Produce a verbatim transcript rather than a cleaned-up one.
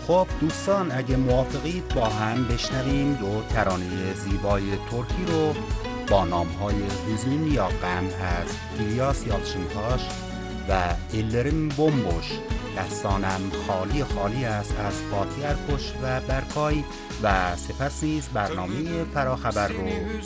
خب دوستان، اگه موافقید با هم بشنویم دو ترانه زیبای ترکی رو با نام‌های هوزون یا غم از ایلیاس یالچینتاش و ellerim bomboş، دستانم خالی خالی است از فاتی ارکوش و برکای، و سپس نیز برنامه فراخبر رو